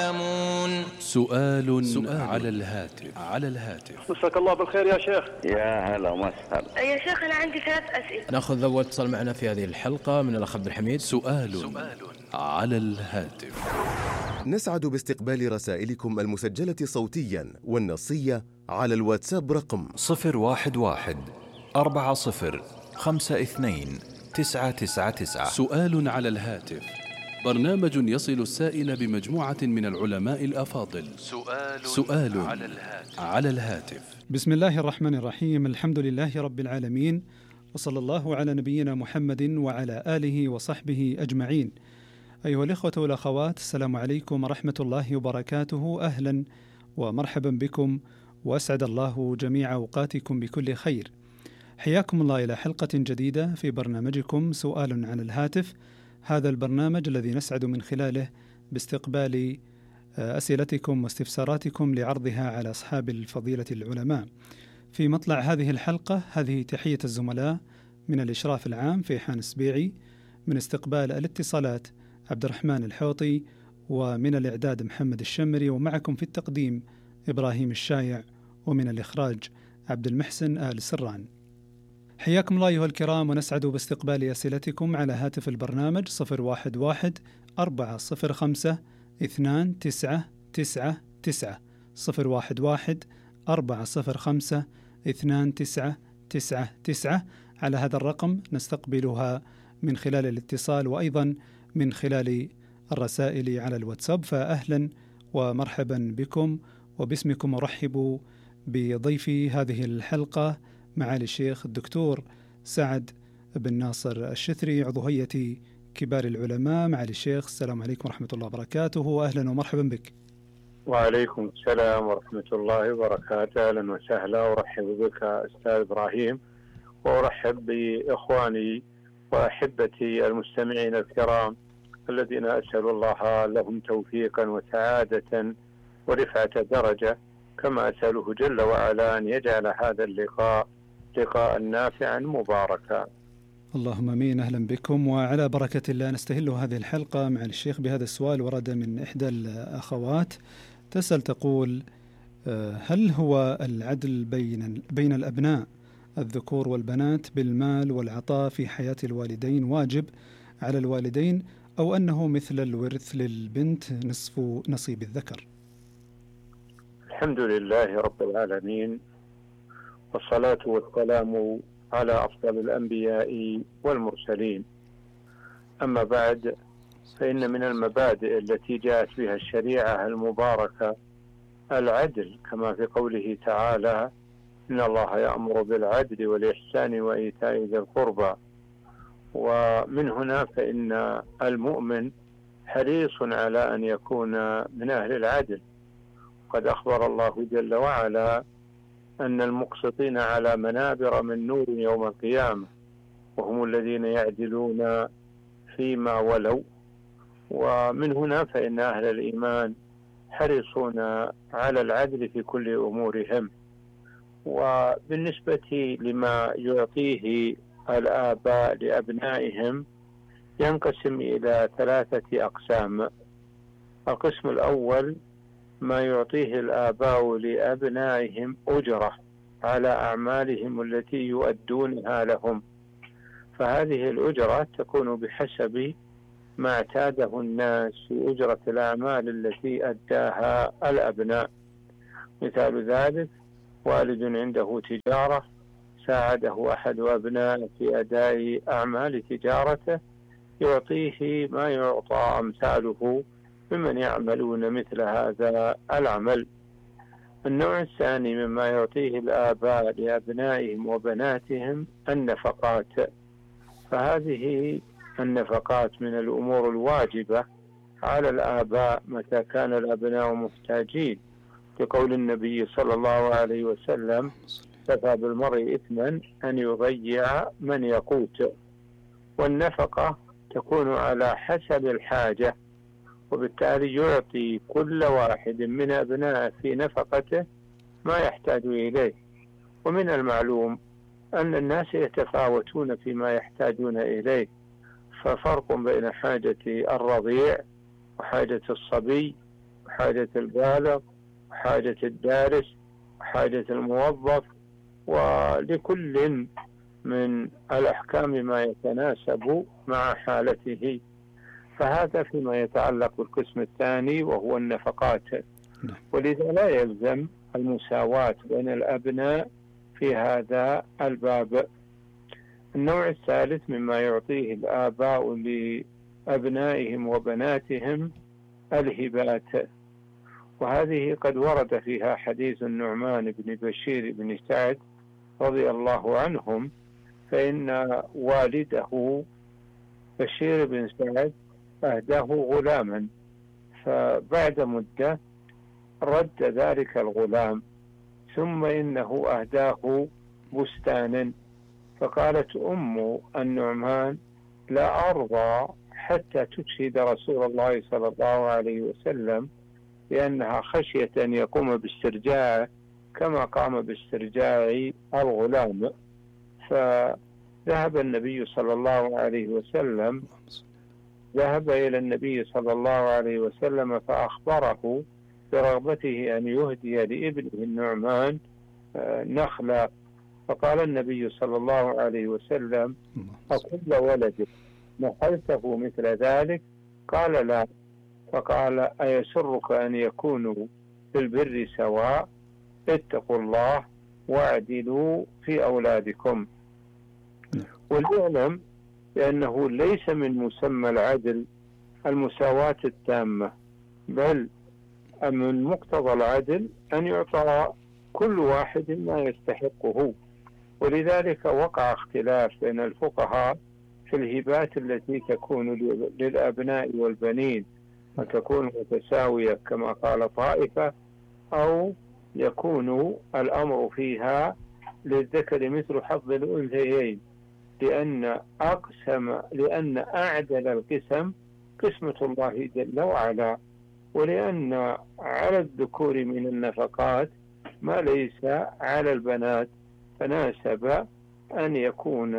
سؤال على الهاتف. مساك الله بالخير يا شيخ. يا هلا وسهلا يا شيخ أنا عندي 3 أسئلة. نأخذ أول اتصال معنا في هذه الحلقة من الأخ عبد الحميد. سؤال على الهاتف. نسعد باستقبال رسائلكم المسجلة صوتيا والنصية على الواتساب رقم 011-40-52-999. سؤال على الهاتف، برنامج يصل السائل بمجموعة من العلماء الأفاضل. سؤال على الهاتف. بسم الله الرحمن الرحيم، الحمد لله رب العالمين، وصلى الله على نبينا محمد وعلى آله وصحبه أجمعين. أيها الإخوة والأخوات، السلام عليكم ورحمة الله وبركاته. أهلا ومرحبا بكم، وأسعد الله جميع أوقاتكم بكل خير. حياكم الله إلى حلقة جديدة في برنامجكم سؤال على الهاتف، هذا البرنامج الذي نسعد من خلاله باستقبال أسئلتكم واستفساراتكم لعرضها على أصحاب الفضيلة العلماء. في مطلع هذه الحلقة، هذه تحية الزملاء من الإشراف العام فيحان السبيعي، من استقبال الاتصالات عبد الرحمن الحوطي، ومن الإعداد محمد الشمري، ومعكم في التقديم إبراهيم الشايع، ومن الإخراج عبد المحسن آل سران. حياكم الله أيها الكرام، ونسعد باستقبال أسئلتكم على هاتف البرنامج 011-405-2999 011-405-2999. على هذا الرقم نستقبلها من خلال الاتصال، وأيضا من خلال الرسائل على الواتساب. فأهلا ومرحبا بكم، وباسمكم أرحب بضيفي هذه الحلقة معالي الشيخ الدكتور سعد بن ناصر الشثري، عضو هيئة كبار العلماء. معالي الشيخ، السلام عليكم ورحمة الله وبركاته، وأهلا ومرحبا بك. وعليكم السلام ورحمة الله وبركاته، أهلا وسهلا، ورحب بك أستاذ إبراهيم، وأرحب بإخواني وأحبتي المستمعين الكرام الذين أسأل الله لهم توفيقا وسعادة ورفعة درجة، كما أسأله جل وعلا أن يجعل هذا اللقاء لقاء نافعا مباركا. اللهم امين. اهلا بكم، وعلى بركة الله نستهل هذه الحلقة مع الشيخ بهذا السؤال. ورد من إحدى الأخوات تسأل تقول: هل هو العدل بين الأبناء الذكور والبنات بالمال والعطاء في حياة الوالدين واجب على الوالدين، أو أنه مثل الورث للبنت نصف نصيب الذكر؟ الحمد لله رب العالمين، والصلاة والسلام على أفضل الأنبياء والمرسلين. أما بعد، فإن من المبادئ التي جاءت بها الشريعة المباركة العدل، كما في قوله تعالى: إن الله يأمر بالعدل والإحسان وإيتاء ذي القربى. ومن هنا فإن المؤمن حريص على أن يكون من أهل العدل. قد أخبر الله جل وعلا أن المقسطين على منابر من نور يوم القيامة، وهم الذين يعدلون فيما ولوا. ومن هنا فإن أهل الإيمان حريصون على العدل في كل أمورهم. وبالنسبة لما يعطيه الآباء لأبنائهم ينقسم إلى 3 أقسام. القسم الأول ما يعطيه الآباء لأبنائهم أجرة على أعمالهم التي يؤدونها لهم، فهذه الأجرة تكون بحسب ما اعتاده الناس في أجرة الأعمال التي أداها الأبناء. مثال ذلك: والد عنده تجارة، ساعده أحد أبنائه في أداء أعمال تجارته، يعطيه ما يعطى أمثاله ممن يعملون مثل هذا العمل. النوع الثاني مما يعطيه الآباء لأبنائهم وبناتهم النفقات، فهذه النفقات من الأمور الواجبة على الآباء متى كان الأبناء محتاجين، لقول النبي صلى الله عليه وسلم: كفى بالمرء إثما أن يضيع من يقوت. والنفقة تكون على حسب الحاجة، وبالتالي يعطي كل واحد من أبنائه في نفقته ما يحتاج إليه. ومن المعلوم أن الناس يتفاوتون فيما يحتاجون إليه، ففرق بين حاجة الرضيع وحاجة الصبي وحاجة البالغ وحاجة الدارس وحاجة الموظف، ولكل من الأحكام ما يتناسب مع حالته. فهذا فيما يتعلق بالقسم الثاني وهو النفقات. ولذا لا يلزم المساواة بين الأبناء في هذا الباب. النوع الثالث مما يعطيه الآباء لأبنائهم وبناتهم الهبات، وهذه قد ورد فيها حديث النعمان بن بشير بن سعد رضي الله عنهم، فإن والده بشير بن سعد أهداه غلاما، فبعد مدة رد ذلك الغلام، ثم إنه أهداه بستانا. فقالت أم النعمان: لا أرضى حتى تشهد رسول الله صلى الله عليه وسلم، لأنها خشية أن يقوم باسترجاعه كما قام باسترجاع الغلام. فذهب النبي صلى الله عليه وسلم ذهب إلى النبي صلى الله عليه وسلم فأخبره برغبته أن يهدي لابنه النعمان نخلة. فقال النبي صلى الله عليه وسلم: أكل ولدك نحلته مثل ذلك؟ قال: لا. فقال: أيسرك أن يكونوا في البر سواء؟ اتقوا الله واعدلوا في أولادكم. وليعلم بأنه ليس من مسمى العدل المساواة التامة، بل من مقتضى العدل أن يعطى كل واحد ما يستحقه. ولذلك وقع اختلاف بين الفقهاء في الهبات التي تكون للأبناء والبنين، أن تكون متساوية كما قال طائفة، أو يكون الأمر فيها للذكر مثل حظ الأنثيين، لأن أعدل القسم قسمة الله جل وعلا، ولأن على الذكور من النفقات ما ليس على البنات، فناسب أن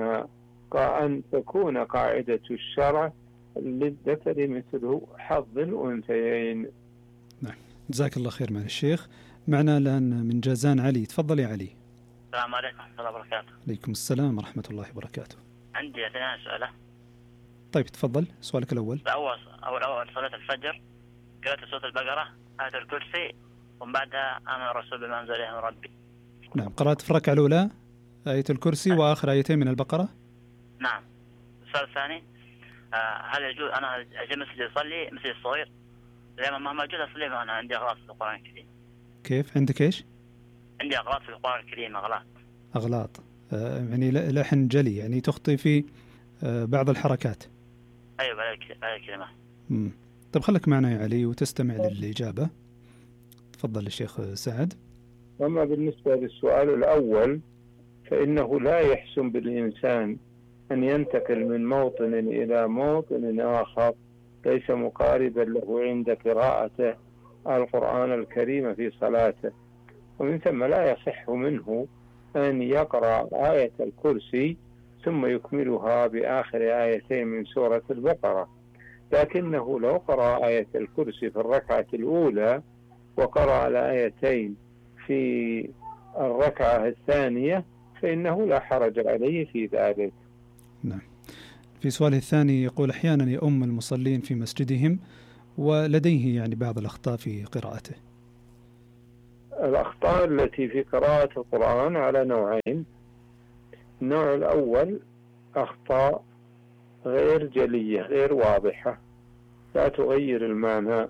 تكون قاعدة الشرع للذكر مثل حظ الأنثيين. نعم، جزاك الله خير. مع الشيخ معنا الآن من جازان علي. تفضل يا علي. السلام عليكم ورحمة الله وبركاته. عليكم السلام ورحمة الله وبركاته. عندي 2 أسئلة. طيب تفضل، سؤالك الأول. أول صلاة الفجر قرأت سورة البقرة آية الكرسي، ومن بعدها آمن الرسول بما أنزل إليه من ربي. نعم، قرأت في الركعة الأولى آية الكرسي وآخر آيتين من البقرة. نعم. السؤال الثاني: هل يجوز أنا أجي مسجد أصلي مسجد الصغير؟ لما ما موجود أصلي أنا عندي أغلاط في القرآن الكريم. كيف عندك إيش؟ عندي أغلاط في القرآن الكريم. أغلاط يعني لحن جلي، يعني تخطي في بعض الحركات. أيوة بهذه الكلمة. طيب خلك معنا يا علي وتستمع للإجابة. تفضل الشيخ سعد. أما بالنسبة للسؤال الأول، فإنه لا يحسن بالإنسان أن ينتقل من موطن إلى موطن آخر ليس مقاربا له عند قراءته القرآن الكريم في صلاته، ومن ثم لا يصح منه أن يقرأ آية الكرسي ثم يكملها بآخر آيتين من سورة البقرة. لكنه لو قرأ آية الكرسي في الركعة الأولى وقرأ الآيتين في الركعة الثانية فإنه لا حرج عليه في ذلك. نعم. في سؤاله الثاني يقول: أحيانا يؤم المصلين في مسجدهم ولديه يعني بعض الأخطاء في قراءته. الأخطاء التي في قراءة القرآن على نوعين. النوع الأول أخطاء غير جلية غير واضحة لا تغير المعنى،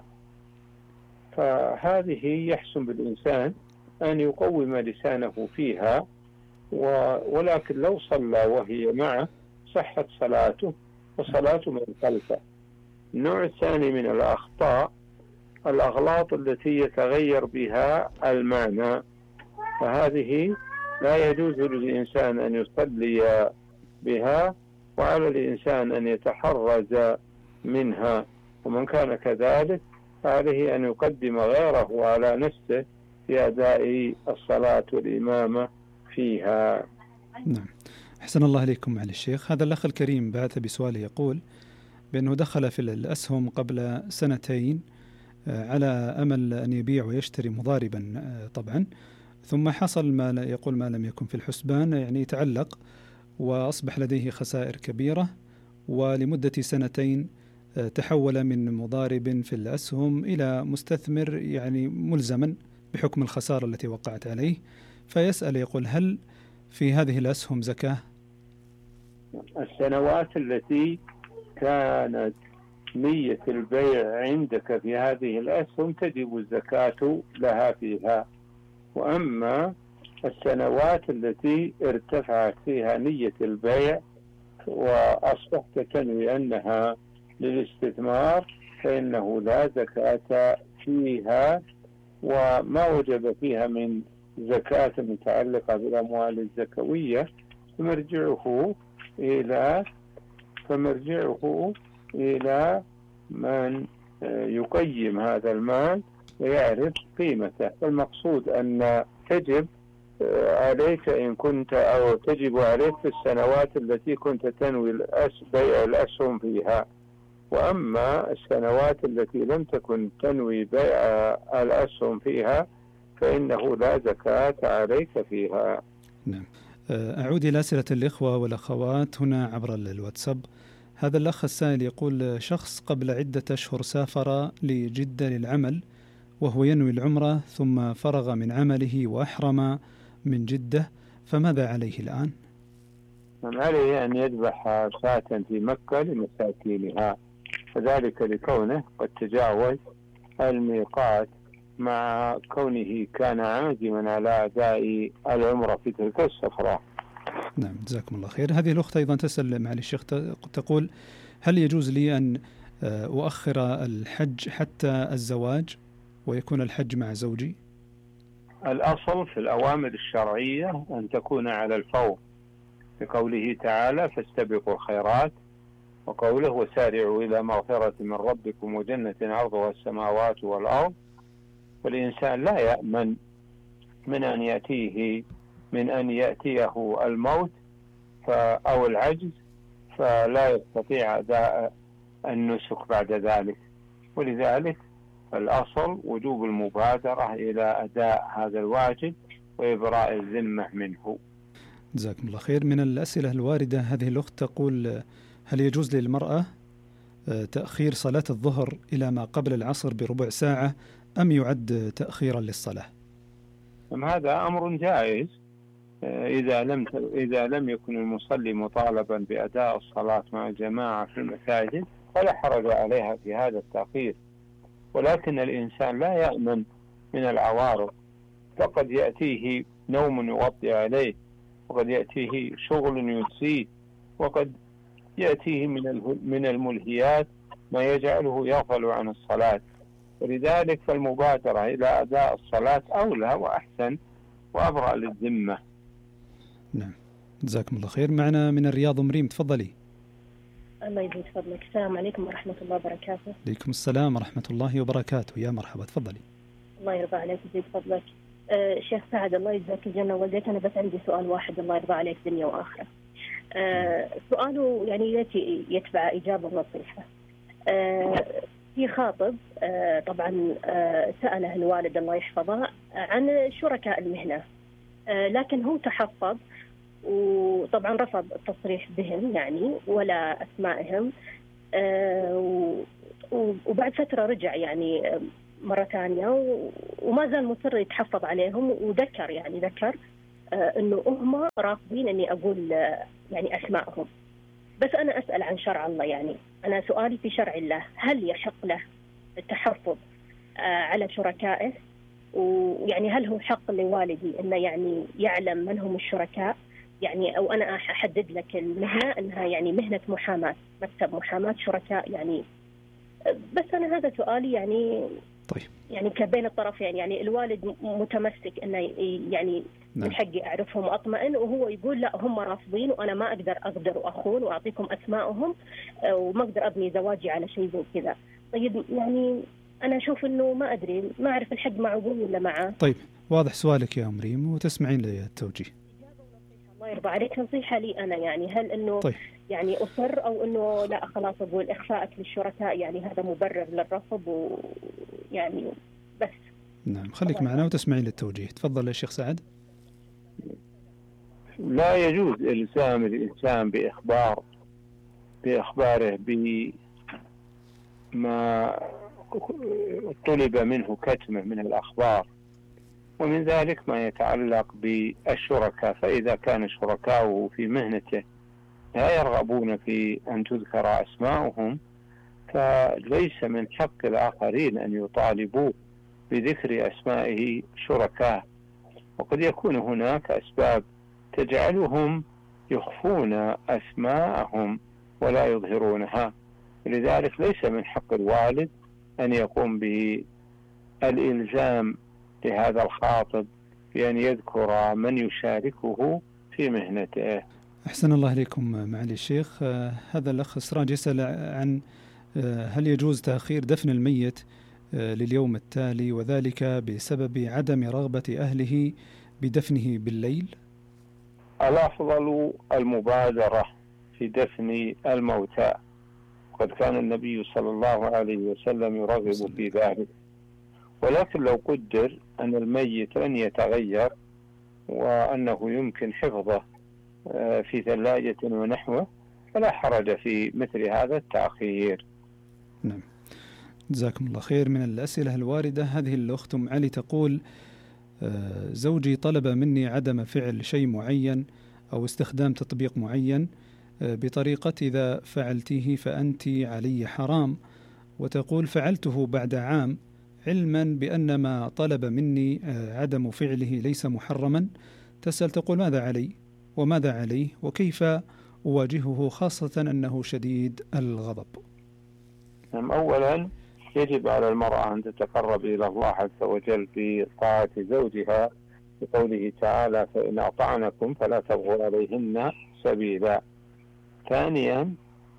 فهذه يحسن بالإنسان أن يقوم لسانه فيها، ولكن لو صلى وهي معه صحت صلاته وصلاته من خلفه. النوع الثاني من الأخطاء الأغلاط التي يتغير بها المعنى، فهذه لا يجوز للإنسان أن يصلي بها، وعلى الإنسان أن يتحرز منها. ومن كان كذلك فعليه أن يقدم غيره على نفسه في أداء الصلاة والإمامة فيها. نعم، أحسن الله عليكم معالي الشيخ. هذا الأخ الكريم بعث بسؤال يقول بأنه دخل في الأسهم قبل 2 سنين على أمل أن يبيع ويشتري مضاربا طبعا، ثم حصل ما يقول ما لم يكن في الحسبان، يعني تعلق وأصبح لديه خسائر كبيرة، ولمدة 2 تحول من مضارب في الأسهم إلى مستثمر يعني ملزما بحكم الخسارة التي وقعت عليه. فيسأل يقول هل في هذه الأسهم زكاة؟ السنوات التي كانت نية البيع عندك في هذه الأسهم تجب الزكاة لها فيها، وأما السنوات التي ارتفعت فيها نية البيع وأصبحت تنوي أنها للاستثمار فإنه لا زكاة فيها، وما وجب فيها من زكاة متعلقة بالأموال الزكوية فمرجعه إلى من يقيم هذا المال ويعرف قيمته. المقصود أن تجب عليك إن كنت أو تجب عليك في السنوات التي كنت تنوي بيع الأسهم فيها، وأما السنوات التي لم تكن تنوي بيع الأسهم فيها فإنه لا زكاة عليك فيها. نعم. أعود إلى أسئلة الإخوة والأخوات هنا عبر الواتساب. هذا الأخ السائل يقول شخص قبل عدة أشهر سافر لجدة للعمل وهو ينوي العمرة، ثم فرغ من عمله وأحرم من جدة، فماذا عليه الآن؟ عليه أن يذبح شاة في مكة لمساكينها، وذلك لكونه قد تجاوز الميقات مع كونه كان عازما على أداء العمرة في تلك السفرة. نعم، جزاكم الله خير. هذه الأخت أيضا تسأل معالي الشيخ، تقول هل يجوز لي أن أؤخر الحج حتى الزواج ويكون الحج مع زوجي؟ الأصل في الأوامر الشرعية أن تكون على الفور، لقوله تعالى فاستبقوا الخيرات، وقوله وسارعوا إلى مغفرة من ربكم وجنة عرضها السماوات والأرض. والإنسان لا يأمن من أن يأتيه الموت أو العجز فلا يستطيع أداء النسك بعد ذلك، ولذلك الأصل وجوب المبادرة إلى أداء هذا الواجب وإبراء الذمة منه. جزاكم الله خير. من الأسئلة الواردة هذه الأخت تقول هل يجوز للمرأة تأخير صلاة الظهر إلى ما قبل العصر بربع ساعة أم يعد تأخيرا للصلاة؟ هذا أمر جائز إذا لم يكن المصلي مطالبا بأداء الصلاة مع الجماعة في المساجد فلا حرج عليها في هذا التأخير، ولكن الإنسان لا يأمن من العوارض، فقد يأتيه نوم يغطي عليه، وقد يأتيه شغل ينسيه، وقد يأتيه من الملهيات ما يجعله يغفل عن الصلاة، ولذلك فالمبادرة إلى أداء الصلاة أولى وأحسن وأبرأ للذمة. نعم، جزاكم الله خير. معنا من الرياض مريم، تفضلي. الله يزيد فضلك. السلام عليكم ورحمة الله وبركاته. عليكم السلام ورحمة الله وبركاته، يا مرحبا، تفضلي. الله يرضى عليك ويزيد فضلك. شيخ سعد الله يجزاك الجنة والديك، أنا بس عندي سؤال واحد الله يرضى عليك دنيا وآخرة. سؤاله يعني يتبع إجابة نصيحة. في خاطب طبعا سأله الوالد الله يحفظه عن شركاء المهنة، لكن هو تحفظ وطبعا رفض التصريح بهم يعني ولا أسمائهم، وبعد فترة رجع يعني مرة ثانية وما زال مصر يتحفظ عليهم، وذكر أنه هم رافضين أني أقول يعني أسمائهم. بس أنا أسأل عن شرع الله، يعني أنا سؤالي في شرع الله، هل يحق له التحفظ على شركائه؟ ويعني هل هو حق لوالدي أنه يعني يعلم من هم الشركاء؟ يعني أو أنا أحدد لك المهنة أنها يعني مهنة محاماة، مكتب محاماة شركاء يعني. بس أنا هذا سؤالي يعني. طيب. يعني كبين الطرفين، يعني الوالد متمسك أنه يعني من حقي أعرفهم وأطمئن، وهو يقول لا هم رافضين وأنا ما أقدر وأخون وأعطيكم أسمائهم وما أقدر أبني زواجي على شيء زي كذا. طيب يعني أنا أشوف أنه ما أدري، ما أعرف الحق معه ولا معه. طيب، واضح سؤالك يا مريم وتسمعين لي التوجيه. الله يرضى عليك، نصيحة لي أنا يعني، هل أنه طيب. يعني أصر أو أنه لا خلاص أقول إخفاءك للشركاء يعني هذا مبرر للرفض ويعني بس. نعم، خليك معنا وتسمعين للتوجيه. تفضل يا شيخ سعد. لا يجوز إلزام الإنسان بإخباره بما طلب منه كتمه من الأخبار، ومن ذلك ما يتعلق بالشركاء. فإذا كان شركاؤه في مهنته لا يرغبون في أن تذكر أسماؤهم، فليس من حق الآخرين أن يطالبوا بذكر أسماء شركاء. وقد يكون هناك أسباب تجعلهم يخفون أسماءهم ولا يظهرونها، لذلك ليس من حق الوالد أن يقوم بالإلزام لهذا الخاطب بأن يذكر من يشاركه في مهنته. أحسن الله إليكم معالي الشيخ. هذا الأخ سراج يسأل عن هل يجوز تأخير دفن الميت لليوم التالي، وذلك بسبب عدم رغبة أهله بدفنه بالليل؟ الأفضل المبادرة في دفن الموتى، قد كان النبي صلى الله عليه وسلم يرغب في ذلك. ولكن لو قدر أن الميت لن يتغير وأنه يمكن حفظه في ثلاجة ونحوه فلا حرج في مثل هذا التأخير. نعم، جزاكم الله خير. من الأسئلة الواردة هذه الأخت أم علي تقول: زوجي طلب مني عدم فعل شيء معين أو استخدام تطبيق معين بطريقة إذا فعلته فأنت علي حرام، وتقول فعلته بعد عام علما بأن ما طلب مني عدم فعله ليس محرما. تسأل تقول: ماذا علي وماذا عليه وكيف أواجهه، خاصة أنه شديد الغضب؟ أولا يجب على المرأة أن تتقرب إلى الله عز وجل بطاعة زوجها بقوله تعالى: فإن أطعنكم فلا تبغوا عليهن سبيلا. ثانيا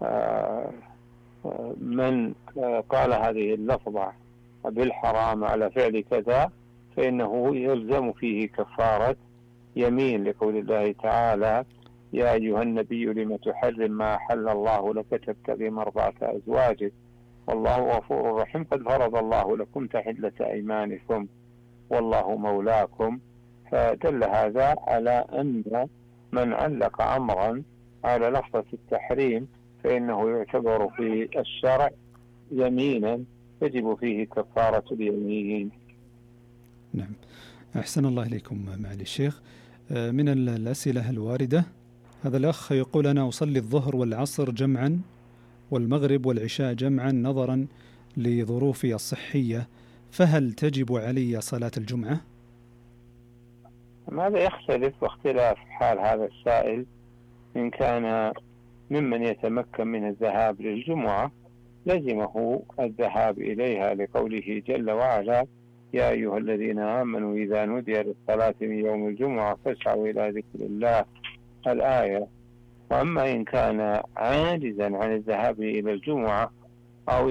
من قال هذه اللفظة بالحرام على فعل كذا فإنه يلزم فيه كفارة يمين، لقول الله تعالى: يا أيها النبي لم تحرم ما أحل الله لك تبتغي مرضاة أزواجك والله غفور رحيم قد فرض الله لكم تحلة أيمانكم والله مولاكم. فدل هذا على أن من علق أمرا على لفظة التحريم فإنه يعتبر في الشرع يمينا يجب فيه كفارة اليمين. نعم، أحسن الله إليكم معالي الشيخ. من الأسئلة الواردة هذا الأخ يقول: أنا أصلي الظهر والعصر جمعا والمغرب والعشاء جمعا نظرا لظروفي الصحية، فهل تجب علي صلاة الجمعة؟ هذا يختلف باختلاف حال هذا السائل. إن كان ممن يتمكن من الذهاب للجمعة لزمه الذهاب إليها لقوله جل وعلا: يا أيها الذين آمنوا إذا نودي للصلاة من يوم الجمعة فاسعوا إلى ذكر الله الآية. وأما إن كان عاجزا عن الذهاب إلى الجمعة أو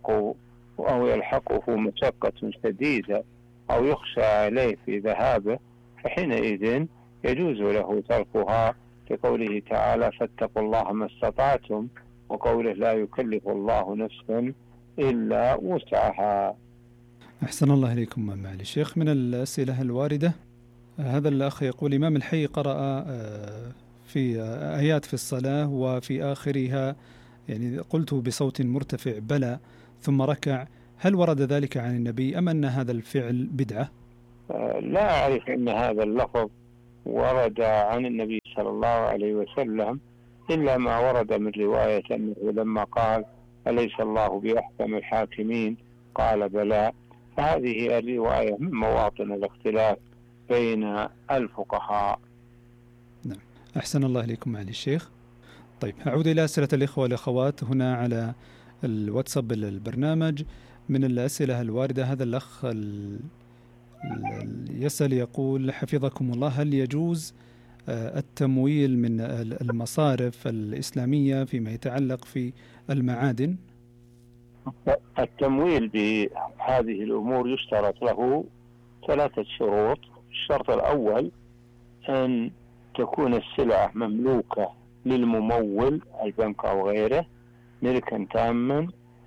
يلحقه مشقة شديدة أو يخشى عليه في ذهابه فحينئذ يجوز له تركها لقوله تعالى: فاتقوا الله ما استطعتم، وقوله: لا يكلف الله نفسا إلا وسعها. أحسن الله إليكم معالي الشيخ. من الأسئلة الواردة هذا الأخ يقول: إمام الحي قرأ في آيات في الصلاة وفي آخرها يعني قلت بصوت مرتفع بلى ثم ركع، هل ورد ذلك عن النبي أم أن هذا الفعل بدعة؟ لا أعرف أن هذا اللفظ ورد عن النبي صلى الله عليه وسلم، إلا ما ورد من رواية أنه لما قال: أليس الله بأحكم الحاكمين؟ قال: بلى. فهذه الرواية من مواطن الاختلاف بين الفقهاء. نعم، أحسن الله إليكم معالي الشيخ. طيب، أعود إلى أسئلة الإخوة والأخوات هنا على الواتساب البرنامج. من الأسئلة الواردة هذا الأخ يسأل يقول: حفظكم الله، هل يجوز التمويل من المصارف الإسلامية فيما يتعلق في المعادن؟ التمويل بهذه الأمور يشترط له 3 شروط. الشرط الأول أن تكون السلعة مملوكة للممول البنك أو غيره ملكا تاما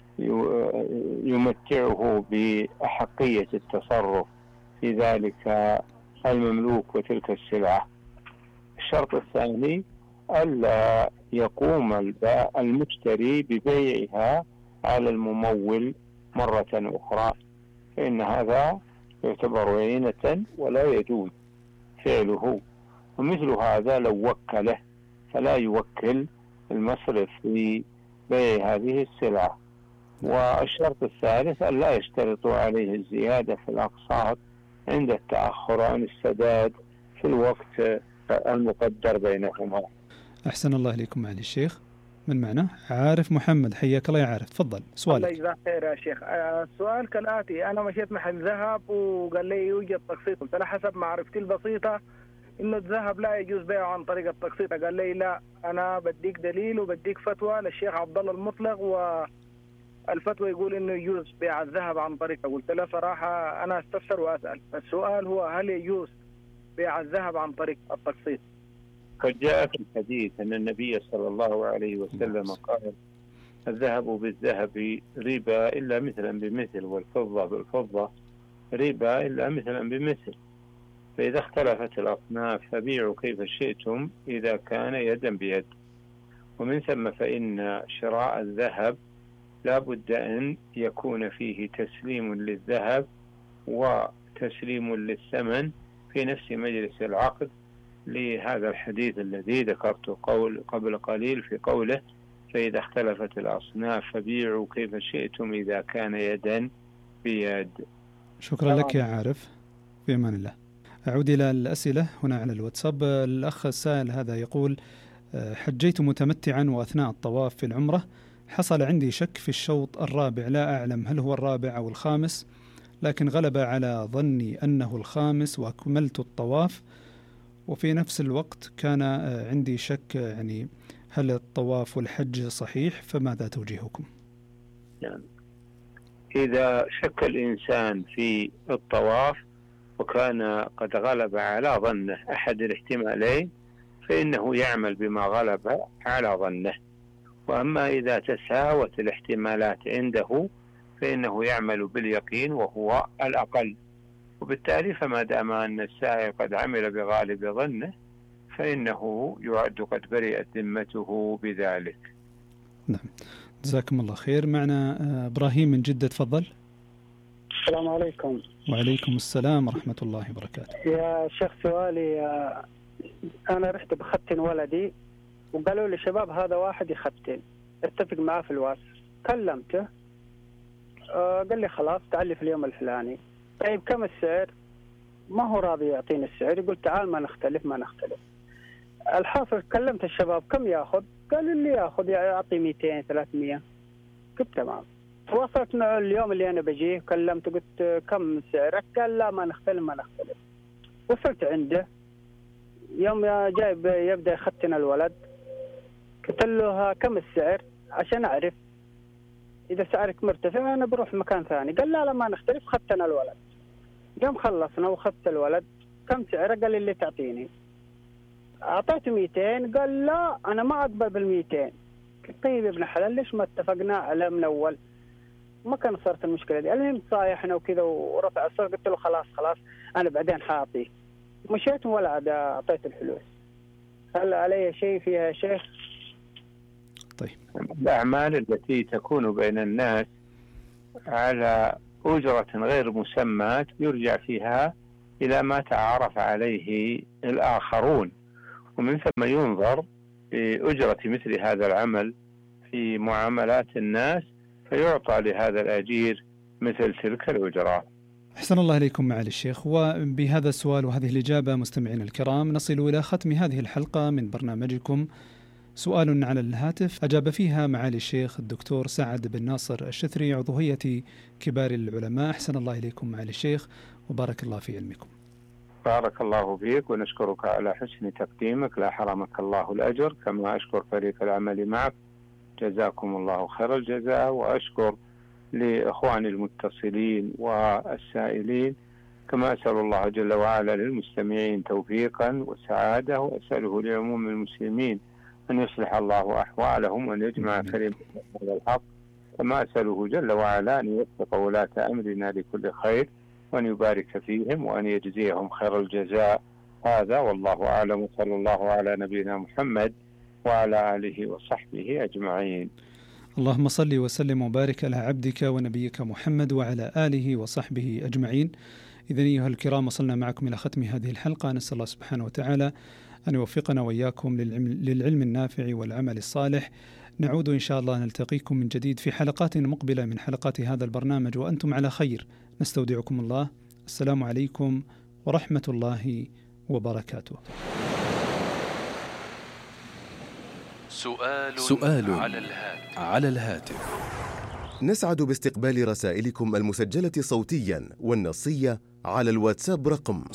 يمتعه بأحقية التصرف في ذلك المملوك وتلك السلعة. الشرط الثاني ألا يقوم المشتري ببيعها على الممول مرة أخرى، فإن هذا يعتبر عينة ولا يجوز فعله. ومثل هذا لو وكله فلا يوكل المصرف في بيع هذه السلعة. والشرط الثالث ألا يشترطوا عليه الزيادة في الأقساط عند التأخر عن السداد في الوقت المقدر بينهما. أحسن الله إليكم معالي الشيخ. من معنا؟ عارف محمد، حياك الله يا عارف، تفضل سؤالك. الله يجزاك خير يا شيخ. السؤال كالآتي: أنا مشيت محل ذهب وقال لي يوجد تقسيط، قلت له حسب معرفتي البسيطة إنه الذهب لا يجوز بيعه عن طريق التقسيط. قال لي لا، أنا بديك دليل وبديك فتوى للشيخ عبد الله المطلق، والفتوى يقول إنه يجوز بيع الذهب عن طريقه. قلت له صراحة أنا أستفسر وأسأل، السؤال هو هل يجوز بيع الذهب عن طريق التقسيط؟ قد جاء في الحديث أن النبي صلى الله عليه وسلم قال: الذهب بالذهب ربا إلا مثلا بمثل، والفضة بالفضة ربا إلا مثلا بمثل، فإذا اختلفت الأصناف فبيعوا كيف شئتم إذا كان يدا بيد. ومن ثم فإن شراء الذهب لا بد أن يكون فيه تسليم للذهب وتسليم للثمن في نفس مجلس العقد، لهذا الحديث الذي ذكرته قبل قليل في قوله: فإذا اختلفت الأصناف فبيعوا كيف شئتم إذا كان يدا بيد. شكرا لك يا عارف، في أمان الله. أعود إلى الأسئلة هنا على الواتساب. الأخ السائل هذا يقول: حجيت متمتعا وأثناء الطواف في العمرة حصل عندي شك في الشوط الرابع، لا أعلم هل هو الرابع أو الخامس، لكن غلب على ظني أنه الخامس وأكملت الطواف، وفي نفس الوقت كان عندي شك يعني هل الطواف والحج صحيح، فماذا توجيهكم؟ يعني إذا شك الإنسان في الطواف وكان قد غلب على ظنه أحد الاحتمالين فإنه يعمل بما غلب على ظنه، وأما إذا تساوت الاحتمالات عنده فإنه يعمل باليقين وهو الأقل. وبالتالي فما دام أن السائل قد عمل بغالب ظنه فإنه يعد قد برئت ذمته بذلك. نعم، جزاكم الله خير. معنا إبراهيم من جدة، تفضل. السلام عليكم. وعليكم السلام ورحمة الله وبركاته. يا شيخ سؤالي، أنا رحت بختن ولدي وقالوا لي شباب هذا واحد يختن، اتفق معاه في الواتس، كلمته قال لي خلاص تعالي في اليوم الفلاني. طيب كم السعر؟ ما هو راضي يعطيني السعر، يقول تعال ما نختلف. الحاصل كلمت الشباب كم ياخذ؟ قال اللي ياخذ يعطي 200 300. قلت تمام. وصلت معه اليوم اللي أنا بجيه، كلمته قلت كم سعرك؟ قال لا ما نختلف. وصلت عنده يوم جايب يبدأ يختن الولد، قلت له كم السعر عشان أعرف إذا سعرك مرتفع أنا بروح مكان ثاني. قال لا ما نختلف، ختن الولد. يوم خلصنا وخدت الولد، كم سعره؟ قال اللي تعطيني. أعطيته 200، قال لا أنا ما أقبل بال200. طيب يا ابن حلال ليش ما اتفقنا على من أول؟ ما كان صارت المشكلة دي. المهم صايحنا وكذا ورفع الصوت، قلت له خلاص أنا بعدين حاعطيه. مشيت ولا عاد أعطيت الفلوس. هل علي شيء فيها يا شيخ؟ طيب، الأعمال التي تكون بين الناس على أجرة غير مسماة يرجع فيها إلى ما تعارف عليه الآخرون، ومن ثم ينظر بأجرة مثل هذا العمل في معاملات الناس فيعطى لهذا الأجير مثل تلك الأجرة. أحسن الله إليكم معالي الشيخ. وبهذا السؤال وهذه الإجابة مستمعينا الكرام نصل إلى ختم هذه الحلقة من برنامجكم سؤال على الهاتف، أجاب فيها معالي الشيخ الدكتور سعد بن ناصر الشثري عضو هيئة كبار العلماء. أحسن الله إليكم معالي الشيخ وبارك الله في علمكم. بارك الله فيك ونشكرك على حسن تقديمك، لا حرمك الله الأجر، كما أشكر فريق العمل معك، جزاكم الله خير الجزاء. وأشكر لإخواني المتصلين والسائلين، كما أسأل الله جل وعلا للمستمعين توفيقا وسعادة، وأسأله لعموم المسلمين أن يصلح الله أحوالهم وأن يجمع كلمة على الحق. كما أسأله جل وعلا أن يوفق ولاة أمرنا لكل خير، وأن يبارك فيهم، وأن يجزيهم خير الجزاء. هذا والله أعلم، وصلى الله على نبينا محمد وعلى آله وصحبه أجمعين. اللهم صل وسلم وبارك على عبدك ونبيك محمد وعلى آله وصحبه أجمعين. إذن أيها الكرام، وصلنا معكم إلى ختم هذه الحلقة. نسأل الله سبحانه وتعالى أن يوفقنا وإياكم للعلم النافع والعمل الصالح. نعود إن شاء الله نلتقيكم من جديد في حلقات مقبلة من حلقات هذا البرنامج، وأنتم على خير. نستودعكم الله. السلام عليكم ورحمة الله وبركاته. سؤال على الهاتف. نسعد باستقبال رسائلكم المسجلة صوتيا والنصية على الواتساب رقم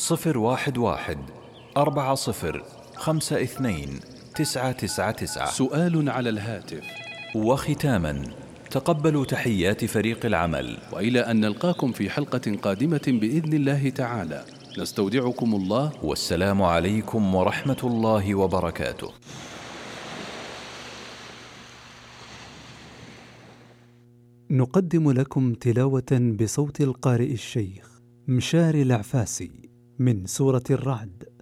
011-40-52-999. سؤال على الهاتف. وختاما، تقبلوا تحيات فريق العمل، وإلى أن نلقاكم في حلقة قادمة بإذن الله تعالى، نستودعكم الله، والسلام عليكم ورحمة الله وبركاته. نقدم لكم تلاوة بصوت القارئ الشيخ مشاري العفاسي من سورة الرعد.